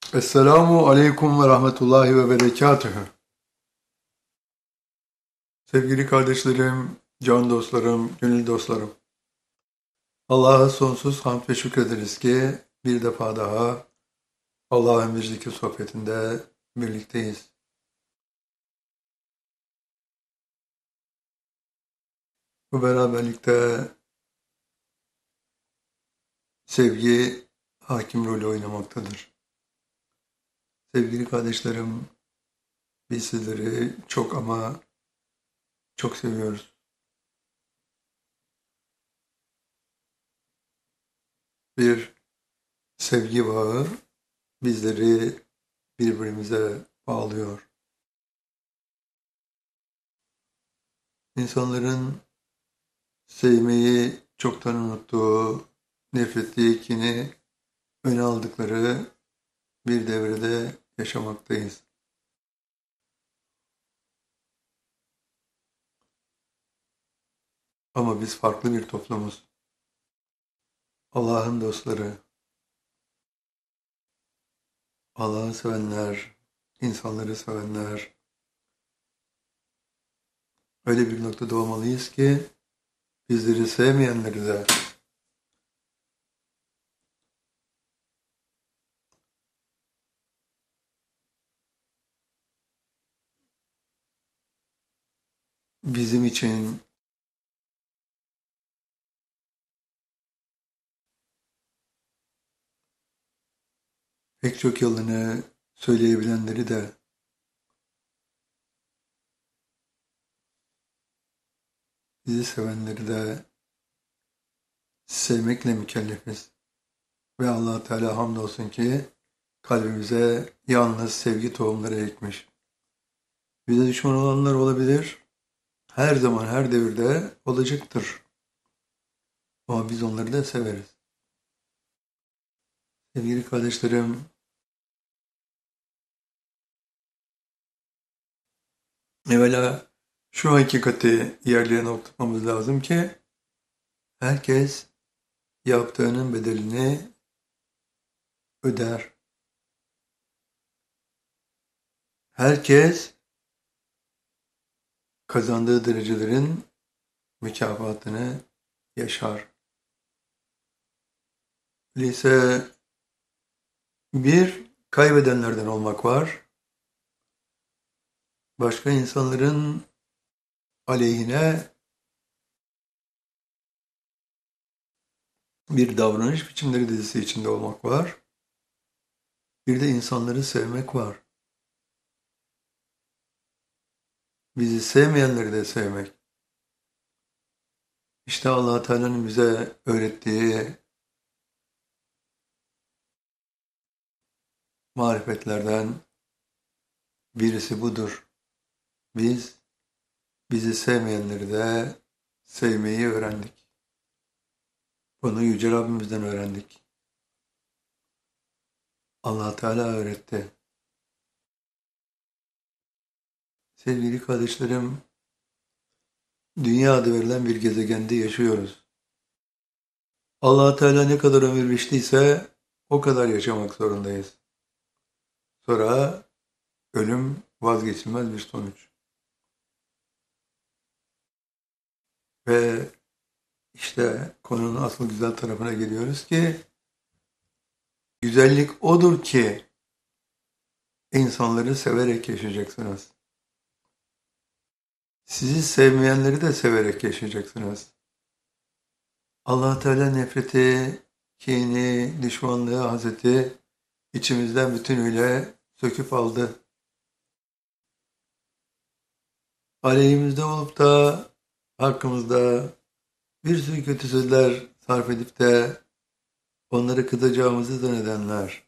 Esselamu aleyküm ve rahmetullahi ve berekatühü. Sevgili kardeşlerim, can dostlarım, gönül dostlarım. Allah'a sonsuz hamd ve şükrederiz ki bir defa daha Allah'ın bir zikir sohbetinde birlikteyiz. Bu beraberlikte sevgi hakim rolü oynamaktadır. Sevgili kardeşlerim, biz sizleri çok ama çok seviyoruz. Bir sevgi bağı bizleri birbirimize bağlıyor. İnsanların sevmeyi çoktan unuttuğu, nefretliği, kini öne aldıkları bir devrede yaşamaktayız. Ama biz farklı bir toplumuz. Allah'ın dostları, Allah'ı sevenler, insanları sevenler. Öyle bir noktada olmalıyız ki bizleri sevmeyenleri de bizim için pek çok yılını söyleyebilenleri de bizi sevenleri de sevmekle mükellefiz. Ve Allah Teala hamdolsun ki kalbimize yalnız sevgi tohumları ekmiş. Bize düşman olanlar olabilir. Her zaman, her devirde olacaktır. Ama biz onları da severiz. Sevgili kardeşlerim, evvela şu hakikati yerlerine oturtmamız lazım ki herkes yaptığının bedelini öder. Herkes kazandığı derecelerin mükafatını yaşar. Öyleyse bir kaybedenlerden olmak var. Başka insanların aleyhine bir davranış biçimleri dizisi içinde olmak var. Bir de insanları sevmek var. Bizi sevmeyenleri de sevmek. İşte Allah Teala'nın bize öğrettiği marifetlerden birisi budur. Biz bizi sevmeyenleri de sevmeyi öğrendik. Bunu Yüce Rabbimizden öğrendik. Allah Teala öğretti. Sevgili kardeşlerim, dünya adı verilen bir gezegende yaşıyoruz. Allah Teala ne kadar ömür biçtiyse o kadar yaşamak zorundayız. Sonra ölüm vazgeçilmez bir sonuç. Ve işte konunun asıl güzel tarafına geliyoruz ki güzellik odur ki insanları severek yaşayacaksınız. Sizi sevmeyenleri de severek yaşayacaksınız. Allah Teala nefreti, kini, düşmanlığı, haseti içimizden bütünüyle söküp aldı. Aleyhimizde olup da hakkımızda bir sürü kötü sözler sarf edip de onları kızacağımızı zannedenler.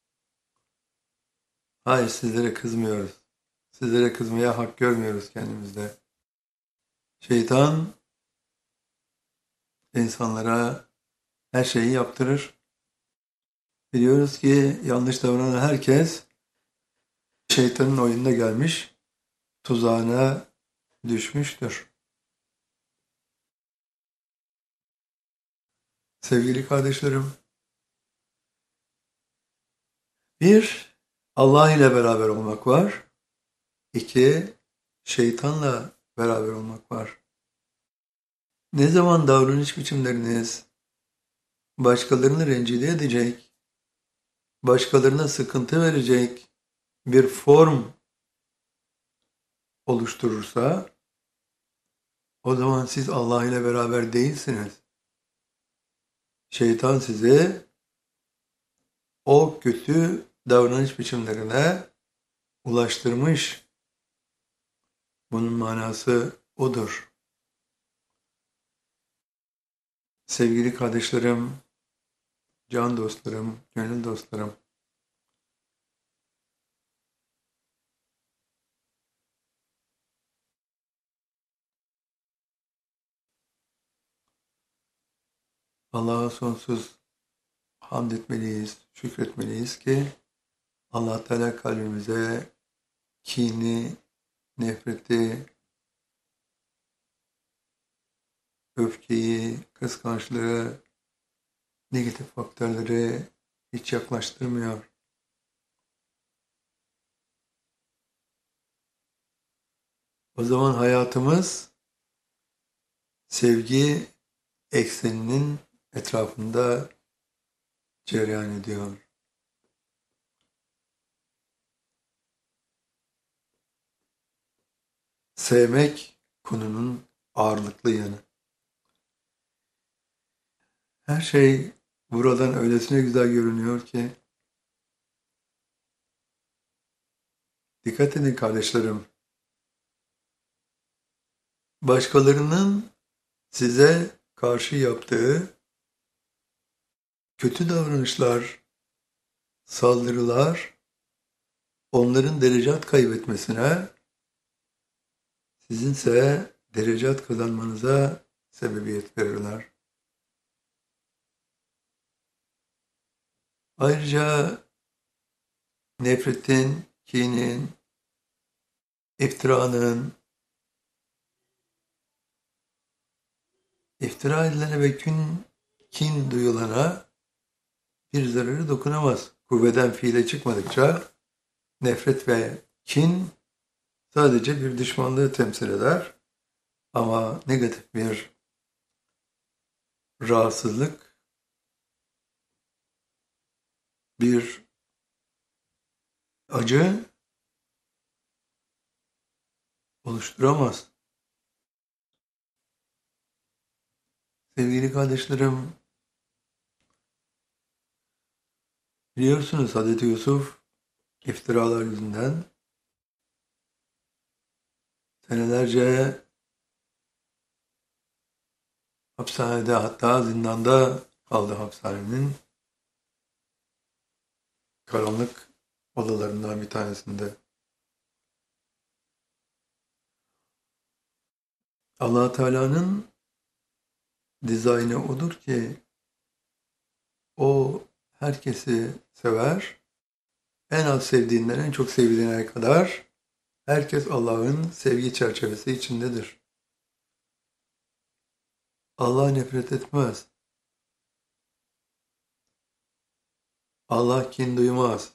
Hayır, sizlere kızmıyoruz. Sizlere kızmaya hak görmüyoruz kendimizde. Şeytan insanlara her şeyi yaptırır. Biliyoruz ki yanlış davranan herkes şeytanın oyununa gelmiş, tuzağına düşmüştür. Sevgili kardeşlerim, bir Allah ile beraber olmak var. İki, şeytanla beraber olmak var. Ne zaman davranış biçimleriniz başkalarını rencide edecek, başkalarına sıkıntı verecek bir form oluşturursa, o zaman siz Allah ile beraber değilsiniz. Şeytan sizi o kötü davranış biçimlerine ulaştırmış. Bunun manası odur. Sevgili kardeşlerim, can dostlarım, gönül dostlarım, Allah'a sonsuz hamd etmeliyiz, şükretmeliyiz ki Allah Teala kalbimize kini, nefreti, öfkeyi, kıskançlığı, negatif faktörleri hiç yaklaştırmıyor. O zaman hayatımız sevgi ekseninin etrafında cereyan ediyor. Sevmek konunun ağırlıklı yanı. Her şey buradan öylesine güzel görünüyor ki, dikkat edin kardeşlerim, başkalarının size karşı yaptığı kötü davranışlar, saldırılar, onların derecat kaybetmesine, sizinse derecat kazanmanıza sebebiyet verirler. Ayrıca nefretin, kinin, iftiranın, iftira edilene ve kin duyulana bir zararı dokunamaz. Kuvveden fiile çıkmadıkça nefret ve kin sadece bir düşmanlığı temsil eder. Ama negatif bir rahatsızlık, bir acı oluşturamaz. Sevgili kardeşlerim, biliyorsunuz Hazreti Yusuf iftiralar yüzünden senelerce hapishanede, hatta zindanda kaldı, hapishanenin karanlık odalarından bir tanesinde. Allah Teala'nın dizaynı odur ki o herkesi sever. En az sevdiğinden en çok sevilene kadar herkes Allah'ın sevgi çerçevesi içindedir. Allah nefret etmez. Allah kin duymaz.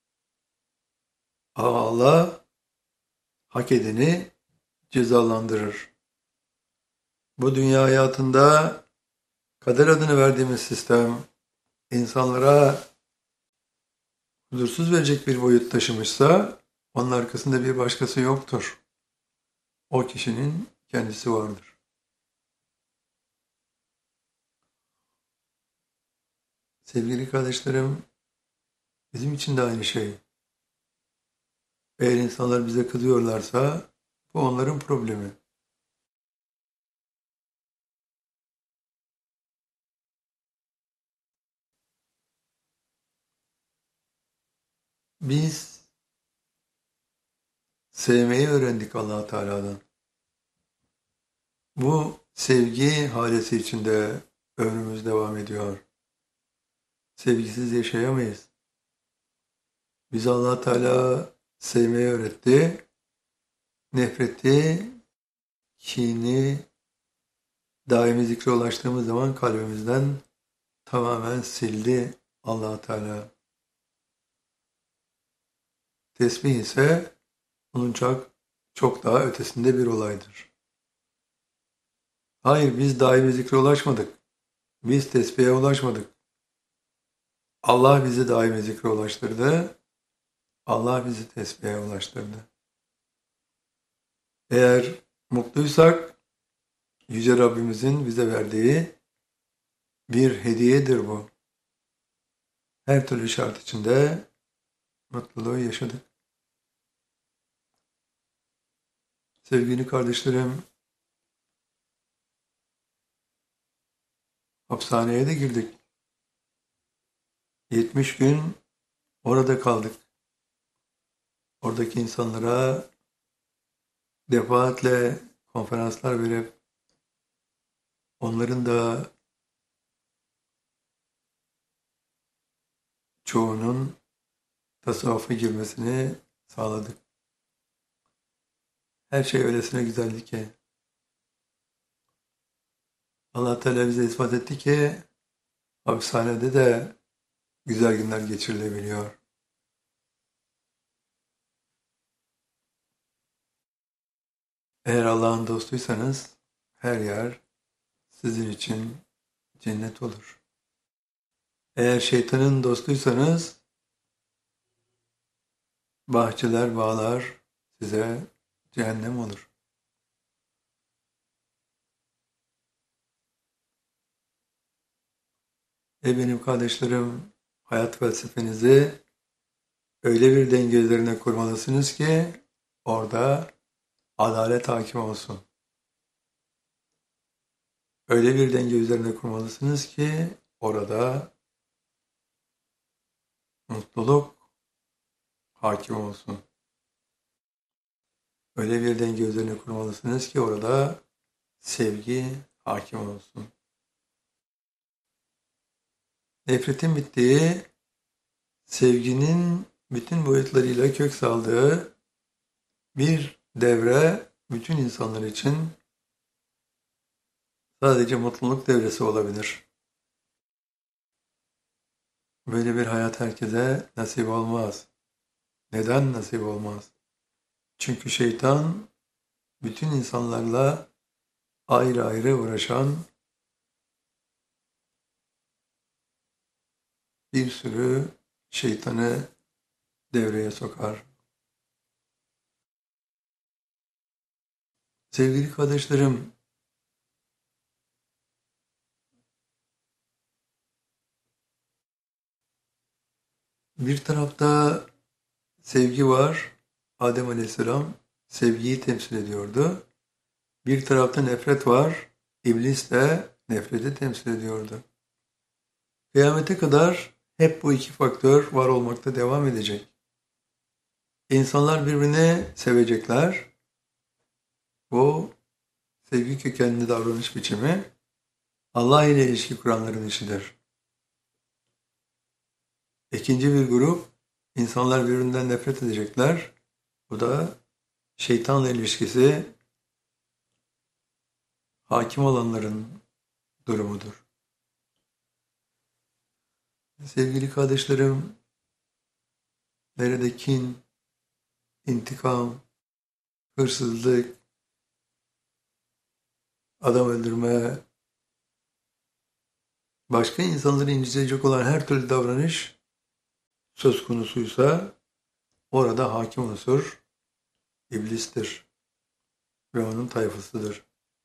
Ama Allah hak edeni cezalandırır. Bu dünya hayatında kader adını verdiğimiz sistem insanlara huzursuz verecek bir boyut taşımışsa onun arkasında bir başkası yoktur. O kişinin kendisi vardır. Sevgili kardeşlerim, bizim için de aynı şey. Eğer insanlar bize kızıyorlarsa bu onların problemi. Biz sevmeyi öğrendik Allah Teala'dan. Bu sevgi halesi içinde ömrümüz devam ediyor. Sevgisiz yaşayamayız. Biz Allah Teala sevmeyi öğretti. Nefreti, kini, daimi zikre ulaştığımız zaman kalbimizden tamamen sildi Allah Teala. Tesbih ise onun çok daha ötesinde bir olaydır. Hayır, biz daimi zikre ulaşmadık. Biz tesbihe ulaşmadık. Allah bizi daimi zikre ulaştırdı. Allah bizi tesbihe ulaştırdı. Eğer mutluysak Yüce Rabbimizin bize verdiği bir hediyedir bu. Her türlü şart içinde mutluluğu yaşadık. Sevgili kardeşlerim, hapishaneye de girdik. 70 gün orada kaldık. Oradaki insanlara defaatle konferanslar verip onların da çoğunun tasavvufa girmesini sağladık. Her şey öylesine güzeldi ki Allah Teala bize ispat etti ki hapishanede de güzel günler geçirilebiliyor. Eğer Allah'ın dostuysanız her yer sizin için cennet olur. Eğer şeytanın dostuysanız bahçeler, bağlar size cehennem olur. Benim kardeşlerim, hayat felsefenizi öyle bir denge üzerine kurmalısınız ki orada adalet hakim olsun. Öyle bir denge üzerine kurmalısınız ki orada mutluluk hakim olsun. Öyle bir denge üzerine kurmalısınız ki orada sevgi hakim olsun. Nefretin bittiği, sevginin bütün boyutlarıyla kök saldığı bir devre bütün insanlar için sadece mutluluk devresi olabilir. Böyle bir hayat herkese nasip olmaz. Neden nasip olmaz? Çünkü şeytan bütün insanlarla ayrı ayrı uğraşan bir sürü şeytanı devreye sokar. Sevgili kardeşlerim, bir tarafta sevgi var. Adem Aleyhisselam sevgiyi temsil ediyordu. Bir tarafta nefret var. İblis de nefreti temsil ediyordu. Kıyamete kadar hep bu iki faktör var olmakta devam edecek. İnsanlar birbirini sevecekler. Bu sevgi kökenli davranış biçimi Allah ile ilişki kuranların işidir. İkinci bir grup, insanlar birbirinden nefret edecekler. Bu da şeytanla ilişkisi hakim olanların durumudur. Sevgili kardeşlerim, nerede kin, intikam, hırsızlık, adam öldürme, başka insanları incitecek olan her türlü davranış söz konusuysa orada hakim unsur iblistir ve onun tayfasıdır.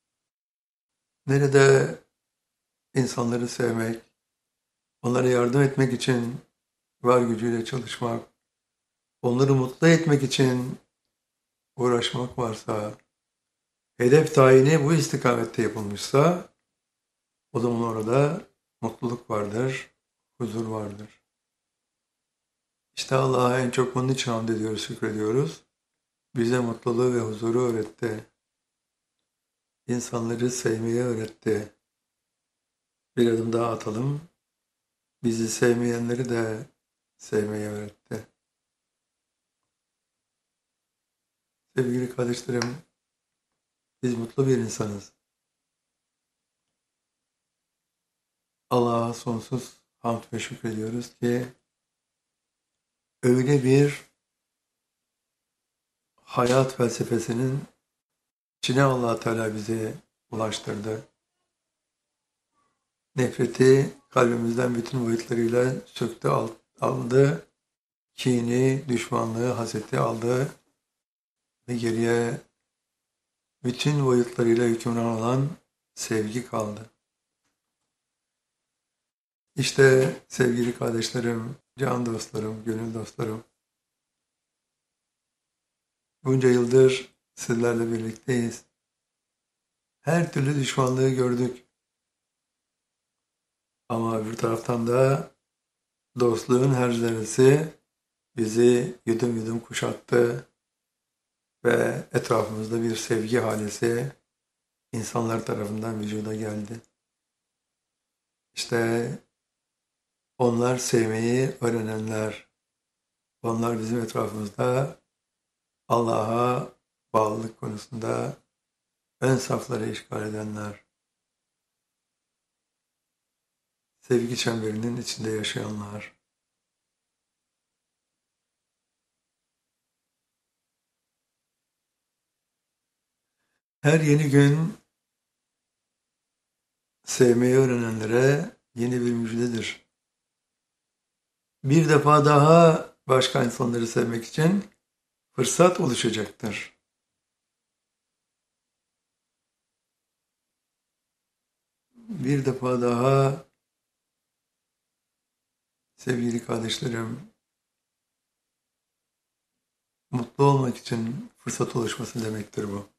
Nerede insanları sevmek, onlara yardım etmek için var gücüyle çalışmak, onları mutlu etmek için uğraşmak varsa, hedef tayini bu istikamette yapılmışsa, o zaman orada mutluluk vardır, huzur vardır. İşte Allah'a en çok onun için hamd ediyoruz, şükrediyoruz. Bize mutluluğu ve huzuru öğretti. İnsanları sevmeyi öğretti. Bir adım daha atalım. Bizi sevmeyenleri de sevmeyi öğretti. Sevgili kardeşlerim, biz mutlu bir insanız. Allah'a sonsuz hamd ve şükrediyoruz ki öyle bir hayat felsefesinin içine Allah Teala bizi ulaştırdı. Nefreti kalbimizden bütün boyutlarıyla söktü, aldı. Kini, düşmanlığı, haseti aldı ve geriye bütün boyutlarıyla hükümran olan sevgi kaldı. İşte sevgili kardeşlerim, can dostlarım, gönül dostlarım, bunca yıldır sizlerle birlikteyiz. Her türlü düşmanlığı gördük. Ama öbür taraftan da dostluğun her zerresi bizi yudum yudum kuşattı ve etrafımızda bir sevgi halesi insanlar tarafından vücuda geldi. İşte onlar sevmeyi öğrenenler, onlar bizim etrafımızda Allah'a bağlılık konusunda ön safları işgal edenler, sevgi çemberinin içinde yaşayanlar. Her yeni gün sevmeyi öğrenenlere yeni bir müjdedir. Bir defa daha başka insanları sevmek için fırsat oluşacaktır. Bir defa daha sevgili kardeşlerim, mutlu olmak için fırsat oluşması demektir bu.